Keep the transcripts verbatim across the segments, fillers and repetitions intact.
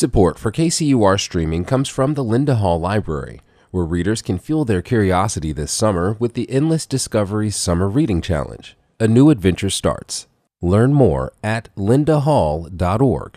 Support for K C U R streaming comes from the Linda Hall Library, where readers can fuel their curiosity this summer with the Endless Discovery Summer Reading Challenge. A new adventure starts. Learn more at linda hall dot org.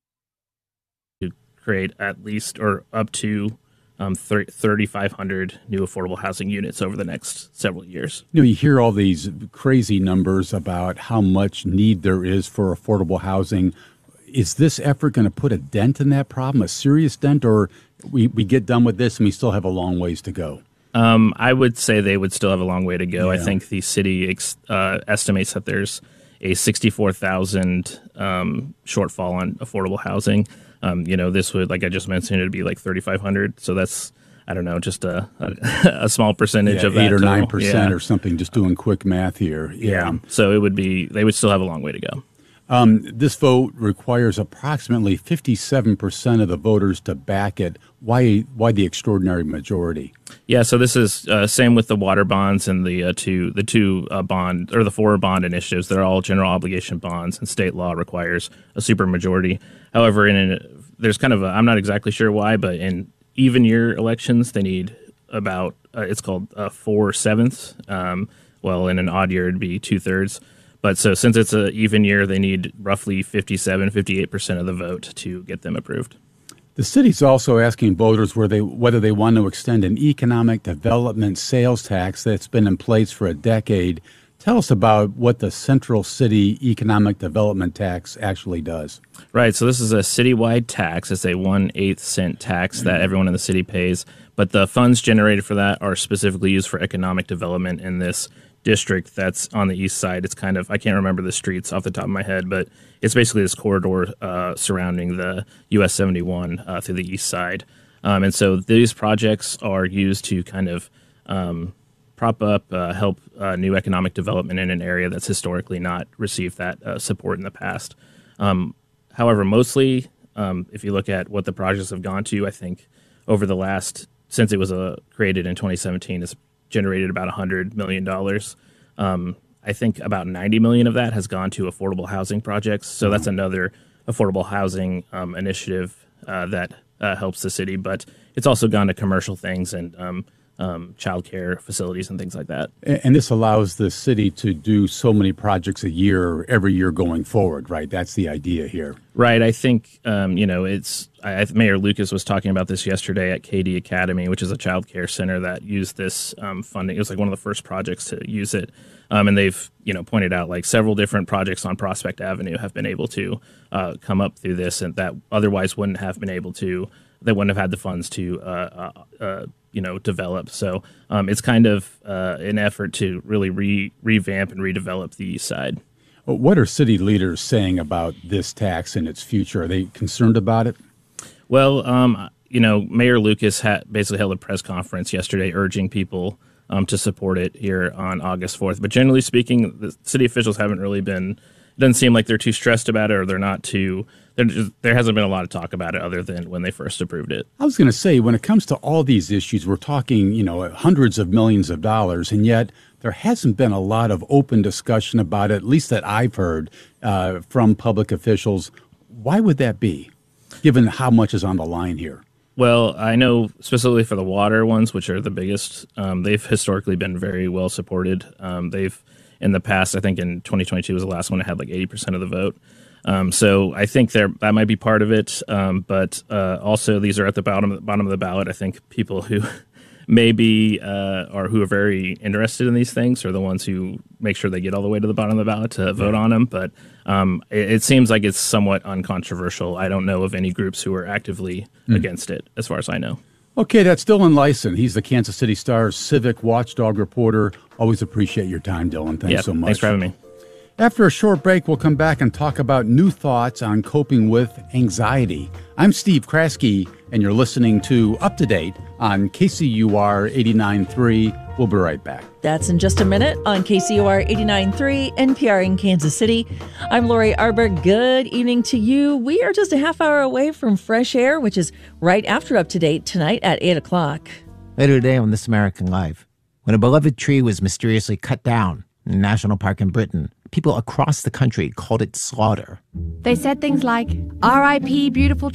To create at least or up to um, thirty-five hundred new affordable housing units over the next several years. You know, you hear all these crazy numbers about how much need there is for affordable housing. Is this effort going to put a dent in that problem, a serious dent, or we, we get done with this and we still have a long ways to go? Um, I would say they would still have a long way to go. Yeah. I think the city ex- uh, estimates that there's a sixty-four thousand um, shortfall on affordable housing. Um, you know, this would, like I just mentioned, it would be like thirty-five hundred. So that's, I don't know, just a, a, a small percentage yeah, of that. eight or total. nine percent yeah. or something, just doing quick math here. Yeah. yeah. So it would be, they would still have a long way to go. Um, this vote requires approximately fifty-seven percent of the voters to back it. Why Why the extraordinary majority? Yeah, so this is uh, same with the water bonds and the uh, two the two uh, bond or the four bond initiatives. They're all general obligation bonds, and state law requires a supermajority. However, in an, there's kind of a, I'm not exactly sure why, but in even year elections, they need about uh, it's called uh, four sevenths. Um, well, in an odd year, it'd be two thirds. But so since it's an even year, they need roughly fifty-seven, fifty-eight percent of the vote to get them approved. The city's also asking voters where they, whether they want to extend an economic development sales tax that's been in place for a decade. Tell us about what the Central City Economic Development Tax actually does. Right. So this is a citywide tax. It's a one-eighth cent tax that everyone in the city pays. But the funds generated for that are specifically used for economic development in this district that's on the east side. It's kind of, I can't remember the streets off the top of my head, but it's basically this corridor uh, surrounding the U S seventy-one uh, through the east side. Um, and so these projects are used to kind of um, prop up, uh, help uh, new economic development in an area that's historically not received that uh, support in the past. Um, however, mostly, um, if you look at what the projects have gone to, I think over the last, since it was uh, created in twenty seventeen, it's generated about one hundred million dollars. Um, I think about ninety million dollars of that has gone to affordable housing projects. So that's another affordable housing um, initiative uh, that uh, helps the city. But it's also gone to commercial things and um, um, child care facilities and things like that. And this allows the city to do so many projects a year, every year going forward, right? That's the idea here. Right. I think, um, you know, it's I, Mayor Lucas was talking about this yesterday at K D Academy, which is a child care center that used this um, funding. It was like one of the first projects to use it. Um, and they've, you know, pointed out like several different projects on Prospect Avenue have been able to uh, come up through this and that otherwise wouldn't have been able to. They wouldn't have had the funds to, uh, uh, uh, you know, develop. So um, it's kind of uh, an effort to really re- revamp and redevelop the east side. What are city leaders saying about this tax and its future? Are they concerned about it? Well, um, you know, Mayor Lucas had basically held a press conference yesterday urging people um, to support it here on August fourth. But generally speaking, the city officials haven't really been, it doesn't seem like they're too stressed about it or they're not too, they're just, there hasn't been a lot of talk about it other than when they first approved it. I was going to say, when it comes to all these issues, we're talking, you know, hundreds of millions of dollars, and yet there hasn't been a lot of open discussion about it, at least that I've heard uh, from public officials. Why would that be, given how much is on the line here? Well, I know specifically for the water ones, which are the biggest, um, they've historically been very well supported. Um, they've, in the past, I think in twenty twenty-two was the last one that had like eighty percent of the vote. Um, so I think there that might be part of it. Um, but uh, also these are at the bottom, bottom of the ballot. I think people who maybe uh, or who are very interested in these things are the ones who make sure they get all the way to the bottom of the ballot to vote on them. But um, it, it seems like it's somewhat uncontroversial. I don't know of any groups who are actively mm. against it, as far as I know. Okay, that's Dylan Lyson. He's the Kansas City Star's civic watchdog reporter. Always appreciate your time, Dylan. Thanks yeah, so much. Thanks for having me. After a short break, we'll come back and talk about new thoughts on coping with anxiety. I'm Steve Kraske, and you're listening to Up to Date on K C U R eighty-nine point three. We'll be right back. That's in just a minute on K C U R eighty-nine point three, N P R in Kansas City. I'm Lori Arbor. Good evening to you. We are just a half hour away from Fresh Air, which is right after Up to Date tonight at eight o'clock. Later today on This American Life, when a beloved tree was mysteriously cut down in a national park in Britain, people across the country called it slaughter. They said things like, R I P beautiful